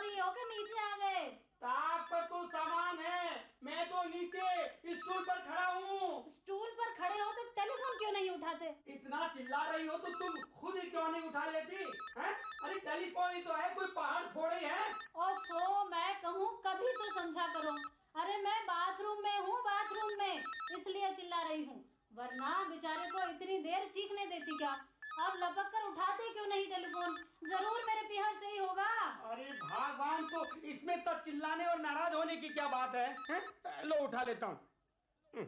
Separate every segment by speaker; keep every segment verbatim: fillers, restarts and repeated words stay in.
Speaker 1: रही हो कि नीचे आ गए?
Speaker 2: ताक पर तो सामान है, मैं तो नीचे स्टूल पर खड़ा हूँ।
Speaker 1: स्टूल पर खड़े हो तो टेलीफोन क्यों नहीं उठाते?
Speaker 2: इतना चिल्ला रही हो तो तुम खुद ही क्यों नहीं उठा लेती हैं? अरे टेलीफोन ही तो है, कोई पहाड़ थोड़ी है।
Speaker 1: ओफो, मैं कहूँ कभी तो समझा करो। अरे मैं बाथरूम में हूँ, बाथरूम में, इसलिए चिल्ला रही हूँ, वरना बेचारे को इतनी देर चीखने देती क्या? अब लपक कर उठाते क्यों नहीं टेलीफोन? जरूर मेरे पीहर से ही होगा।
Speaker 2: अरे भगवान, तो इसमें तो चिल्लाने और नाराज होने की क्या बात है, है? लो उठा लेता हूँ।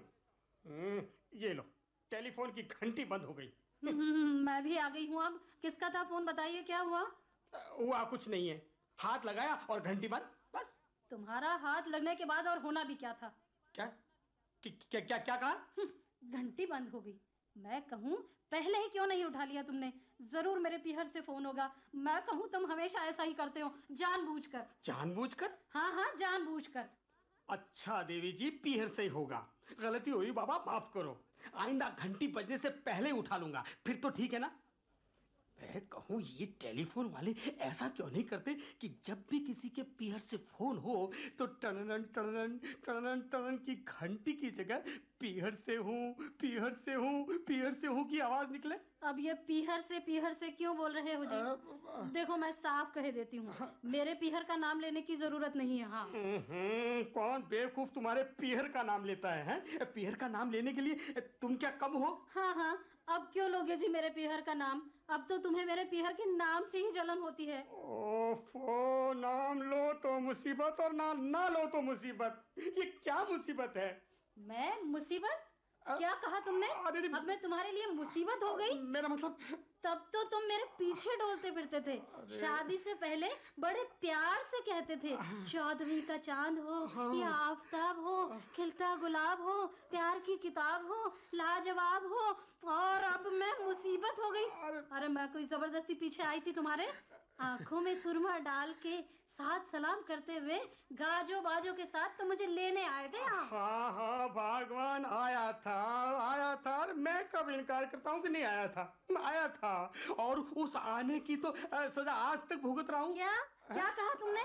Speaker 2: ये लो, टेलीफोन की घंटी बंद हो गई।
Speaker 1: मैं भी आ गई हूँ। अब किसका था फोन, बताइए क्या हुआ?
Speaker 2: हुआ कुछ नहीं है, हाथ लगाया और घंटी बंद, बस।
Speaker 1: तुम्हारा हाथ लगने के बाद और होना भी क्या था?
Speaker 2: क्या क्या क्या क्या कहा?
Speaker 1: घंटी बंद हो गई। मैं कहूँ पहले ही क्यों नहीं उठा लिया तुमने? जरूर मेरे पीहर से फोन होगा। मैं कहूँ तुम हमेशा ऐसा ही करते हो, जानबूझकर।
Speaker 2: जानबूझकर?
Speaker 1: हाँ हाँ, जानबूझकर।
Speaker 2: अच्छा देवी जी, पीहर से ही होगा, गलती हुई बाबा, माफ करो। आइंदा घंटी बजने से पहले उठा लूंगा, फिर तो ठीक है ना? मैं कहूँ ये टेलीफोन वाले ऐसा क्यों नहीं करते कि जब भी किसी के पीहर से फोन हो तो टनन टनन टनन टनन की घंटी की जगह पीहर से हूँ, पीहर से हूँ, पीहर से हूँ की आवाज निकले।
Speaker 1: अब ये पीहर से पीहर से क्यों बोल रहे हो जी? देखो मैं साफ कह देती हूँ, मेरे पीहर का नाम लेने की जरूरत नहीं है। हाँ,
Speaker 2: कौन बेवकूफ तुम्हारे पीहर का नाम लेता है, हैं? पीहर का नाम लेने के लिए तुम क्या कम हो?
Speaker 1: हाँ हाँ, अब क्यों लोगे जी मेरे पीहर का नाम? अब तो तुम्हें मेरे पीहर के नाम से ही जलन होती है।
Speaker 2: ओफो, नाम लो तो मुसीबत और ना ना लो तो मुसीबत, ये क्या मुसीबत है?
Speaker 1: मैं मुसीबत? क्या कहा तुमने? अब मैं तुम्हारे लिए मुसीबत हो गई?
Speaker 2: मेरा मतलब,
Speaker 1: तब तो तुम मेरे पीछे डोलते फिरते थे। शादी से पहले बड़े प्यार से कहते थे, चौदहवीं का चांद हो, हाँ, या आफताब हो, खिलता गुलाब हो, प्यार की किताब हो, लाजवाब हो, और अब मैं मुसीबत हो गई। अरे मैं कोई जबरदस्ती पीछे आई थी तुम्हारे? आंखों में सुरमा डाल के साथ सलाम करते हुए गाजो बाजो के साथ तो मुझे लेने आए थे।
Speaker 2: हाँ हाँ भगवान, आया था, आया था। मैं कब इनकार करता हूँ कि नहीं आया था, आया था, और उस आने की तो सजा आज तक भुगत रहा हूँ।
Speaker 1: क्या क्या कहा तुमने?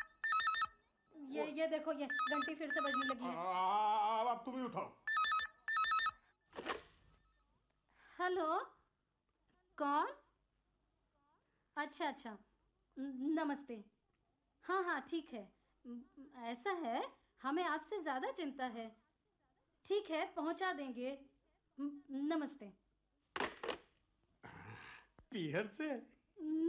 Speaker 1: ये ये देखो, ये घंटी फिर से बजने लगी है।
Speaker 2: अब तुम ही उठाओ।
Speaker 1: हेलो, कौन? अच्छा अच्छा, नमस्ते। हाँ हाँ ठीक है, ऐसा है, हमें आपसे ज्यादा चिंता है। ठीक है, पहुंचा देंगे। नमस्ते।
Speaker 2: पीहर से